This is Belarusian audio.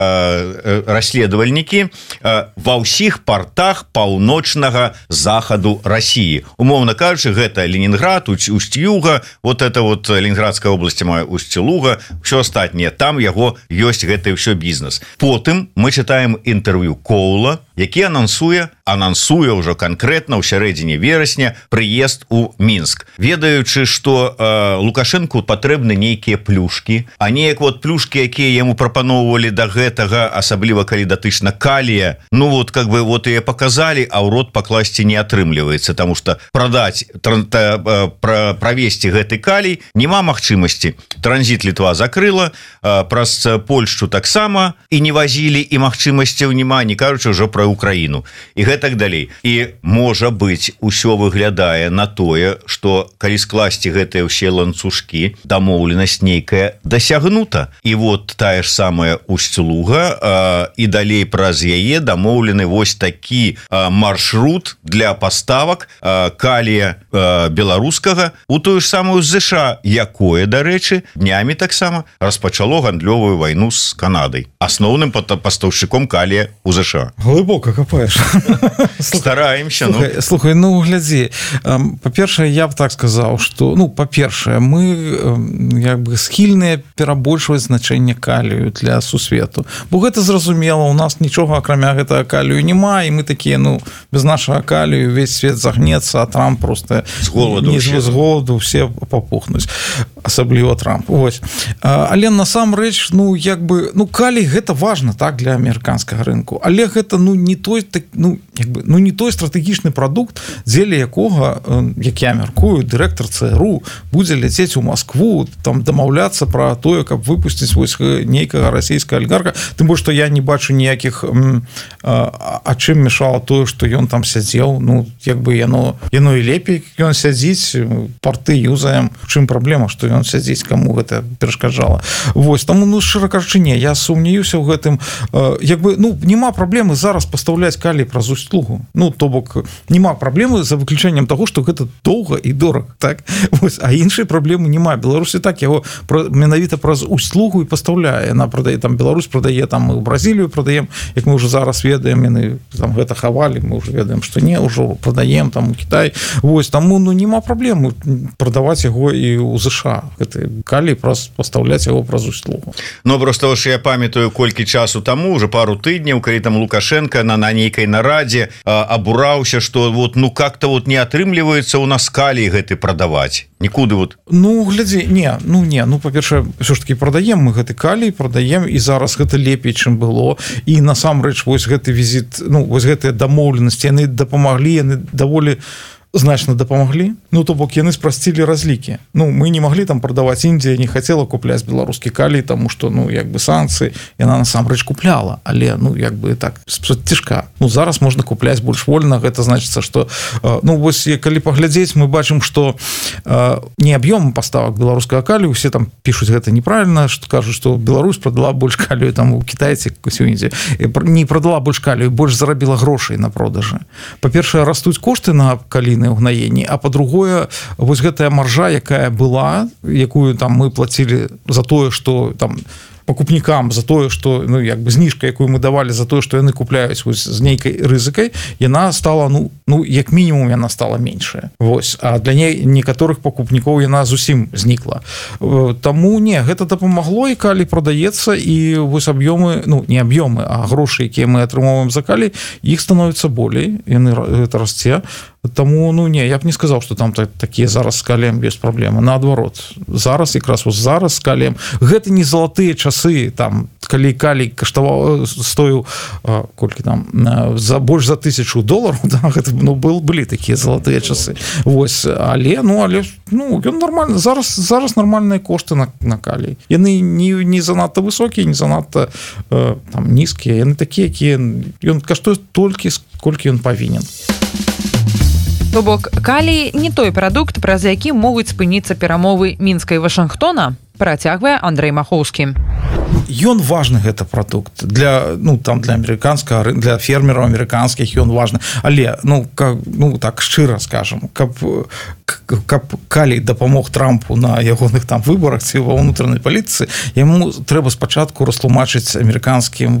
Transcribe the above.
расследавальнікі ва ўсіх партах паўночнага захаду России. Умоўна кажучы, гэта Ленинград, Усть-Юга, вот это вот Ленинградская область мае Усть-Луга, все астатняе, там яго ёсць гэты ўсё бізнес. Потым мы читаем інтэрв'ю Коула, які анансуе ўжо канкрэтна ў сярэдзіне верасня прыезд у Мінск, ведаючы, што Лукашенку патрэбны нейкія плюшки, а неяк вот плюшки, якія яму прапаноўвалі да гэтага, асабліва калі датычна калія, ну вот как бы вот і показалі, а ў рот пакласці не атрымліваецца, тому что правесці гэты калій няма магчымасці. Транзит Літва закрыла, праз Польшчу таксама і не вазілі, і магчымасцяў няма, не кажучы ўжо пра Украіну і гэтак далей. І можа быць, усё выглядае на тое, што калі скласці гэтыя ўсе ланцужкі, дамоўленасць нейкая дасягнута. І вот тая ж самая Усть-Луга, і далей праз яе дамоўлены вось такі маршрут для паставак калія беларускага у тую ж самую ЗША, якое, дарэчы, днямі таксама распачало гандлёвую вайну з Канадай, асноўным пастаўшчыком калія у ЗША. Глыбока копаеш. Стараемся. Слухай, ну глядзі, па-першае, я б так сказаў, што, ну, па-першае, мы як бы схільныя перабольшваць значэнне калію для сусвету, бо гэта зразумела, у нас нічога акрамя гэтага калію няма, і мы такія, ну, без нашага калію весь свет загнецца, а Трамп просто з голаду все папухнуць, асабліва Трамп. Вось. Але насамрэч, ну, як бы, ну, калій гэта важна, так, для амерыканскага рынку, але гэта, ну, не той, ну, як бы, ну, не той стратэгічны прадукт, дзеля якога, як я мяркую, дырэктар ЦРУ будзе ляцець у Москву, там дамаўляцца пра тое, каб выпусціць вось нейкага расійскага алігарха, тым больш, што я не бачу ніякіх а чым мешала тое, што ён там сядзеў, ну, як бы яно і лепей, ён сядзіць, парты юзаем, чым праблема, што ён сядзіць, каму гэта перашкаджала. Вось, таму, ну, шчыра кажучы, не, я сумнеюся ў гэтым, як бы, ну, няма праблемы зараз пастаўляць калій праз Усть-Лугу, ну, то бок, няма праблемы за выключэннем таго, што гэта доўга і дорага, так? Вось, а іншай праблемы няма. Беларусь і так яго менавіта праз Усть-Лугу і пастаўляе. Яна прадае, там, Беларусь прадае, там, мы ў Бразілію прадаем, як мы ўжо зараз ведаем, яны там гэта хавалі, мы ўжо ведаем, што не, ўжо прадаем там у Кітай. Вось, таму, ну, няма праблемы прадаваць яго і ў ЗША. Гэты калій пастаўляць яго праз Усть-Лугу. Ну, просто ж я памятаю, колькі часу таму, уже пару тыдняў, калі там Лукашенко на нейкай нарадзе абураўся, што вот, ну, как-то вот не атрымліваецца у нас калій гэты прадаваць. Нікуды вот. Ну, глядзі, ну, па-першае, ўсё ж таки прадаем мы гэты калій, прадаем, і зараз гэта лепей, чым было. І насамрэч, вось гэты візіт, ну, вось гэтыя дамоўленасці, яны дапамаглі, яны даволі значна дапамаглі, ну, то бок яны спрасцілі разлікі. Ну, мы не маглі там прадаваць, Індія не хацела купляць беларускі калій, таму што, ну, як бы санкцыі яна насамрэч купляла, але, ну, як бы так, з-пад цішка. Ну, зараз можна купляць больш вольна, гэта значыцца, што, ну, вось, калі паглядзець, мы бачым, што не аб'ём паставак беларускага калію, усе там пішуць гэта неправільна, што кажуць, што Беларусь прадала больш калію там у кітайцы, у Індіі, не прадала больш калію, больш зарабіла грошай на продажы. Па-першае, растуць кошты на калій ўгнаенні, а па-другое, вось гэтая маржа, якая была, якую там мы плацілі за тое, што там пакупнікам, за тое, што, ну, як бы зніжка, якую мы давалі за тое, што яны купляюць вось з нейкай рызыкай, яна стала, ну, як мінімум яна стала меншая. Вось, а для некаторых пакупнікоў яна зусім знікла. Таму не, гэта дапамагло, і калій прадаецца, і вось аб'ёмы, ну, не аб'ёмы, а грошы, якія мы атрымоўваем за калій, іх становіцца болей, яны гэта расце. Таму, ну, не, я б не сказаў, што там такія зараз з каліем ёсць праблемы. Наадварот, зараз, якраз вось зараз з каліем, гэта не залатыя часы, там, калі калій каштаваў, стоіў, колькі там, больш за $1000, да, гэта, ну, былі такія залатыя часы. Вось, але, ну, ён нормальны, зараз нармальныя кошты на калій. Яны не занадта высокія, не занадта там нізкія, яны такія, якія, ён каштуе толькі, колькі ён павінен. То бок, калій не той прадукт, праз які могуць спыніцца перамовы Мінска і Вашынгтона, працягвае Андрэй Махоўскі. ён важны гэты прадукт для для амерыканскага для фермераў амерыканскіх ён важны, але так шчыра скажем, каб калій дапамог Трампу на ягоных там выбарах ці ва ўнутранай палітыцы, яму трэба спачатку растлумачыць амерыканскім